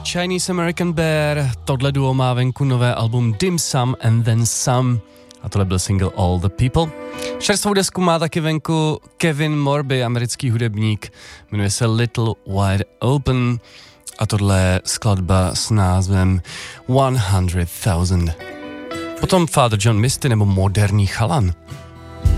Chinese American Bear. Tohle duo má venku nové album Dim Sum and Then Some. A tohle byl single All the People. Čerstvou desku má taky venku Kevin Morby, americký hudebník. Jmenuje se Little Wide Open. A tohle je skladba s názvem 100,000. Potom Father John Misty nebo Moderní chalan.